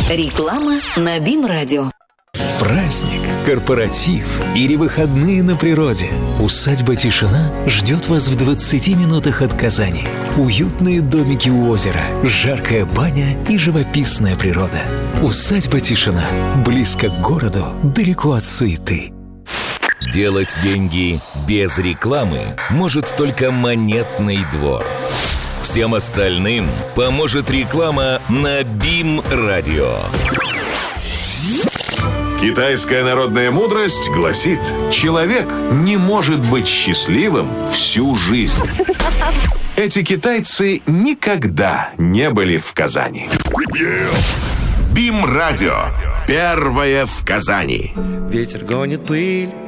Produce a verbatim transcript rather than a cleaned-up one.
Реклама на БИМ-радио. Праздник, корпоратив или выходные на природе. Усадьба «Тишина» ждет вас в двадцати минутах от Казани. Уютные домики у озера, жаркая баня и живописная природа. Усадьба «Тишина» близко к городу, далеко от суеты. Делать деньги без рекламы может только Монетный двор. Всем остальным поможет реклама на БИМ-радио. Китайская народная мудрость гласит: человек не может быть счастливым всю жизнь. Эти китайцы никогда не были в Казани. БИМ-радио. Первое в Казани. Ветер гонит пыль